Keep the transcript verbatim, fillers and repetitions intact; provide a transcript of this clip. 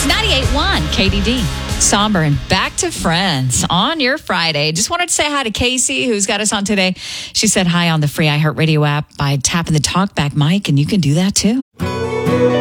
It's ninety-eight point one K D D. Somber and back to friends on your Friday. Just wanted to say hi to Casey, who's got us on today. She said hi on the free iHeartRadio app by tapping the talkback mic, and you can do that too.